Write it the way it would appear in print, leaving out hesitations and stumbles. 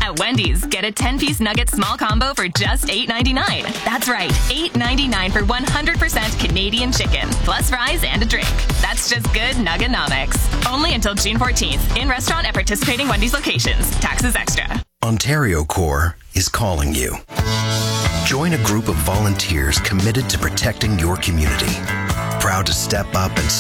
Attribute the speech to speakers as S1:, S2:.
S1: At Wendy's, get a 10-piece nugget small combo for just $8.99. That's right, $8.99 for 100% Canadian chicken, plus fries and a drink. That's just good Nuggenomics. Only until June 14th, in restaurant at participating Wendy's locations. Taxes extra.
S2: Ontario Corps is calling you. Join a group of volunteers committed to protecting your community. Proud to step up and